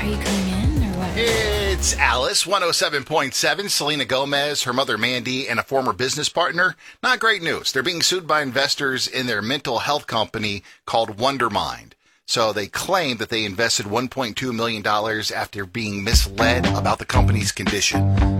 Are you coming in or what? It's Alice, 107.7. Selena Gomez, her mother Mandy, and a former business partner. Not great news. They're being sued by investors in their mental health company called Wondermind. So they claim that they invested $1.2 million after being misled about the company's condition.